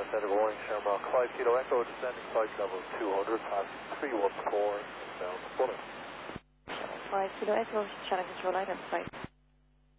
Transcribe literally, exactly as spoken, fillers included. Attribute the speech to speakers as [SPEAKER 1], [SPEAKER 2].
[SPEAKER 1] Center Warning, Shamrock five Kilo Echo, descending flight level two hundred, passing three one four, down bullet.
[SPEAKER 2] five Kilo Echo, channel control item, flight.